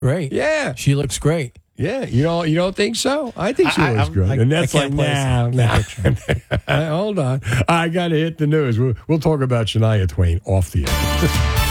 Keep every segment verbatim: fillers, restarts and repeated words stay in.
great. Yeah. She looks great. Yeah, you don't you don't think so? I think she I- looks I- good. I- and that's I like, can't nah, place nah. Hold on. I got to hit the news. We'll, we'll talk about Shania Twain off the air.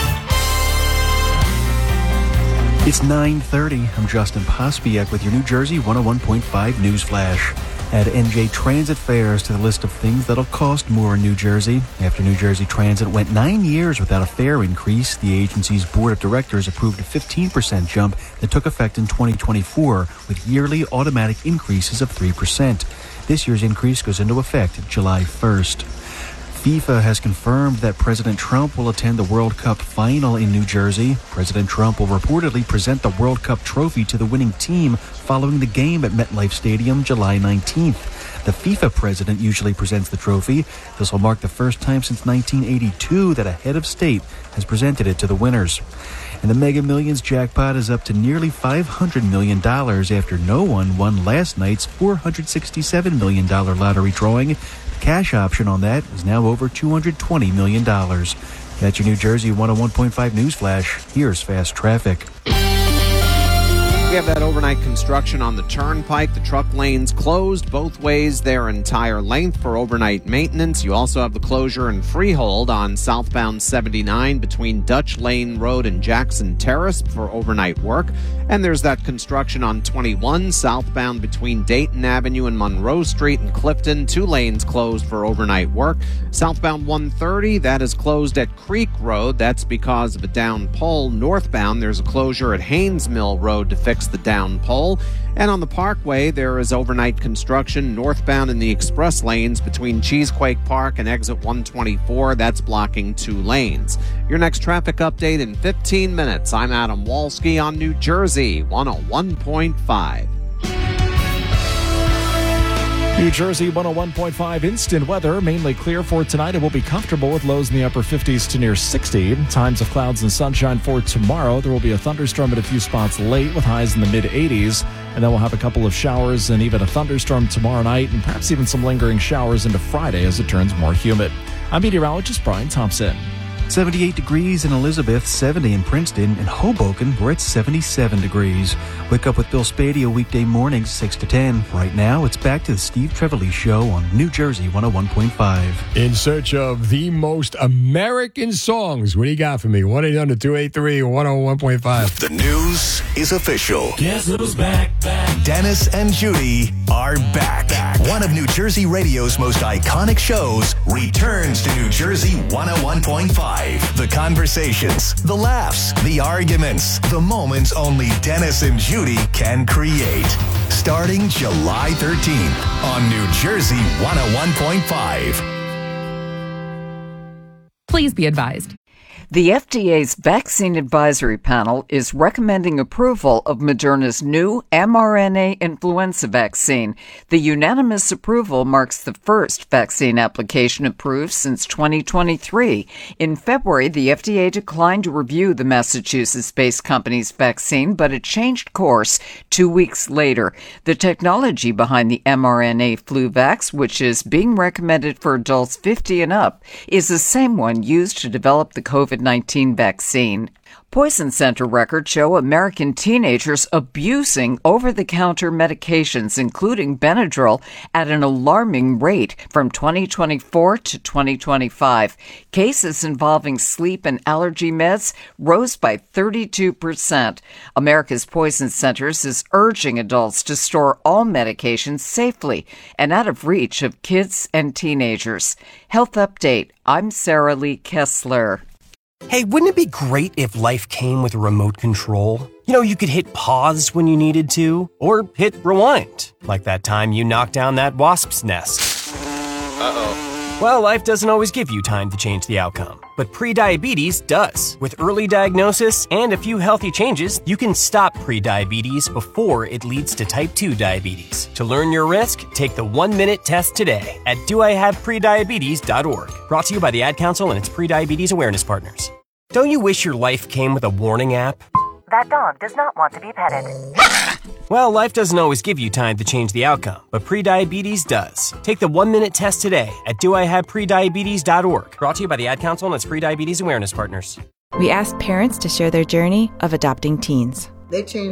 It's nine thirty. I'm Justin Pospiak with your New Jersey one oh one point five News Flash. Add N J Transit fares to the list of things that'll cost more in New Jersey. After New Jersey Transit went nine years without a fare increase, the agency's board of directors approved a fifteen percent jump that took effect in twenty twenty-four, with yearly automatic increases of three percent. This year's increase goes into effect July first. FIFA has confirmed that President Trump will attend the World Cup final in New Jersey. President Trump will reportedly present the World Cup trophy to the winning team following the game at MetLife Stadium July nineteenth. The FIFA president usually presents the trophy. This will mark the first time since nineteen eighty-two that a head of state has presented it to the winners. And the Mega Millions jackpot is up to nearly five hundred million dollars after no one won last night's four hundred sixty-seven million dollars lottery drawing. Cash option on that is now over two hundred twenty million dollars. That's your New Jersey one oh one point five News Flash. Here's fast traffic. We have that overnight construction on the turnpike. The truck lanes closed both ways their entire length for overnight maintenance. You also have the closure in Freehold on southbound seventy-nine between Dutch Lane Road and Jackson Terrace for overnight work. And there's that construction on twenty-one southbound between Dayton Avenue and Monroe Street in Clifton. Two lanes closed for overnight work. Southbound one thirty, that is closed at Creek Road. That's because of a down pole. Northbound, there's a closure at Haynes Mill Road to fix the down pole. And on the Parkway, there is overnight construction northbound in the express lanes between Cheesequake Park and exit one twenty-four. That's blocking two lanes. Your next traffic update in fifteen minutes. I'm Adam Walski on New Jersey one oh one point five. New Jersey one oh one point five instant weather, mainly clear for tonight. It will be comfortable with lows in the upper fifties to near sixty. Times of clouds and sunshine for tomorrow. There will be a thunderstorm at a few spots late with highs in the mid eighties. And then we'll have a couple of showers and even a thunderstorm tomorrow night, and perhaps even some lingering showers into Friday as it turns more humid. I'm meteorologist Brian Thompson. seventy-eight degrees in Elizabeth, seventy in Princeton, and Hoboken, we're at seventy-seven degrees. Wake up with Bill Spadio weekday mornings, six to ten. Right now, it's back to the Steve Trevelise Show on New Jersey one oh one point five. In search of the most American songs. What do you got for me? one eight hundred two eight three one oh one point five. The news is official. Guess who's back, back? Dennis and Judy are back. back. One of New Jersey radio's most iconic shows returns to New Jersey one oh one point five. The conversations, the laughs, the arguments, the moments only Dennis and Judy can create. Starting July thirteenth on New Jersey one oh one point five. Please be advised. The F D A's Vaccine Advisory Panel is recommending approval of Moderna's new mRNA influenza vaccine. The unanimous approval marks the first vaccine application approved since twenty twenty-three. In February, the F D A declined to review the Massachusetts-based company's vaccine, but it changed course two weeks later. The technology behind the mRNA FluVax, which is being recommended for adults fifty and up, is the same one used to develop the COVID nineteen vaccine. Poison Center records show American teenagers abusing over-the-counter medications, including Benadryl, at an alarming rate from twenty twenty-four to twenty twenty-five. Cases involving sleep and allergy meds rose by thirty-two percent. America's Poison Centers is urging adults to store all medications safely and out of reach of kids and teenagers. Health Update. I'm Sarah Lee Kessler. Hey, wouldn't it be great if life came with a remote control? You know, you could hit pause when you needed to, or hit rewind, like that time you knocked down that wasp's nest. Uh-oh. Well, life doesn't always give you time to change the outcome, but prediabetes does. With early diagnosis and a few healthy changes, you can stop prediabetes before it leads to type two diabetes. To learn your risk, take the one-minute test today at do I have prediabetes dot org. Brought to you by the Ad Council and its prediabetes awareness partners. Don't you wish your life came with a warning app? That dog does not want to be petted. Well, life doesn't always give you time to change the outcome, but prediabetes does. Take the one-minute test today at do I have prediabetes dot org. Brought to you by the Ad Council and its prediabetes awareness partners. We asked parents to share their journey of adopting teens. They changed